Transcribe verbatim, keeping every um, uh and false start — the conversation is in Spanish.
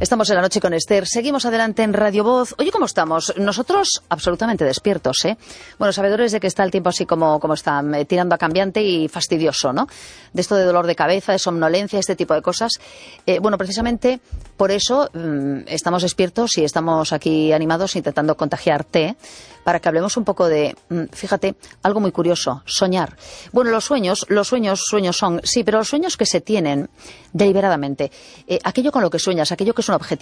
Estamos en la noche con Esther. Seguimos adelante en Radio Voz. Oye, ¿cómo estamos? Nosotros absolutamente despiertos, ¿eh? Bueno, sabedores de que está el tiempo así como, como está, eh, tirando a cambiante y fastidioso, ¿no? De esto de dolor de cabeza, de somnolencia, este tipo de cosas. Eh, bueno, precisamente por eso mmm, estamos despiertos y estamos aquí animados intentando contagiarte, para que hablemos un poco de, mmm, fíjate, algo muy curioso, soñar. Bueno, los sueños, los sueños, sueños son, sí, pero los sueños que se tienen deliberadamente, eh, aquello con lo que sueñas, aquello que es un objetivo